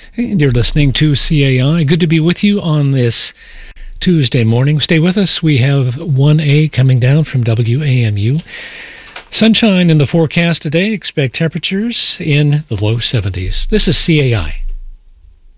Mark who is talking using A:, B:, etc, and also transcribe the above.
A: And you're listening to CAI. Good to be with you on this Tuesday morning. Stay with us. We have 1A coming down from WAMU. Sunshine in the forecast today. Expect temperatures in the low 70s. This is CAI.